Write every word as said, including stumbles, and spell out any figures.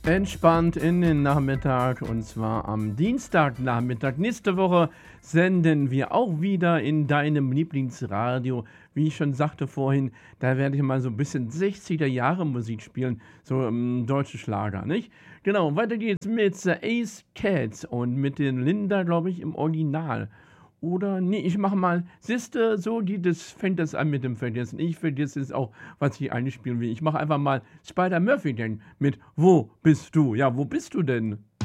Entspannt in den Nachmittag und zwar am Dienstagnachmittag. Nächste Woche senden wir auch wieder in deinem Lieblingsradio. Wie ich schon sagte vorhin, da werde ich mal so ein bisschen sechziger Jahre Musik spielen, so ähm, deutsche Schlager, nicht? Genau, weiter geht's mit äh, Ace Cats und mit den Linda, glaube ich, im Original. Oder nee, ich mache mal, siehste, so geht es, fängt das an mit dem Vergessen. Ich vergesse jetzt auch, was ich eigentlich spielen will. Ich mache einfach mal Spider Murphy denn mit Wo bist du? Ja, wo bist du denn?